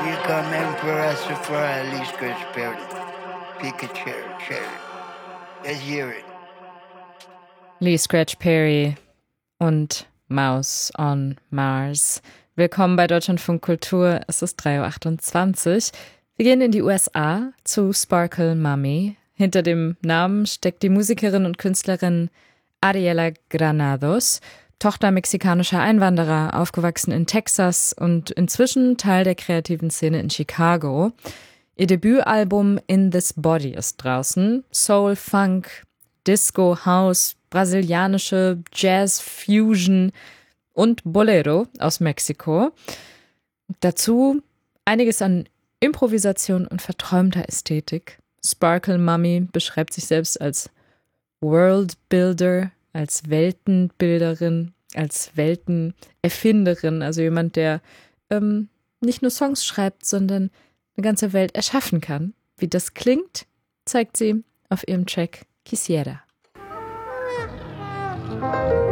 Here come Emperor Safari, Lee Scratch Perry. Pick a cherry. Let's hear it. Lee Scratch Perry und Mouse on Mars. Willkommen bei Deutschlandfunk Kultur. Es ist 3.28 Uhr. Wir gehen in die USA zu Sparkle Mami. Hinter dem Namen steckt die Musikerin und Künstlerin Ariela Granados, Tochter mexikanischer Einwanderer, aufgewachsen in Texas und inzwischen Teil der kreativen Szene in Chicago. Ihr Debütalbum In This Body ist draußen. Soul, Funk, Disco, House, brasilianische Jazz, Fusion und Bolero aus Mexiko. Dazu einiges an Improvisation und verträumter Ästhetik. Sparkle Mami beschreibt sich selbst als Worldbuilder, als Weltenbilderin, als Weltenerfinderin, also jemand, der nicht nur Songs schreibt, sondern eine ganze Welt erschaffen kann. Wie das klingt, zeigt sie auf ihrem Track Quisiera.